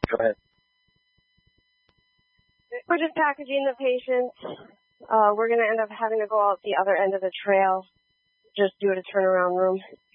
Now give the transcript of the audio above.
Go ahead. We're just packaging the patient. We're going to end up having to go out the other end of the trail just due to turnaround room.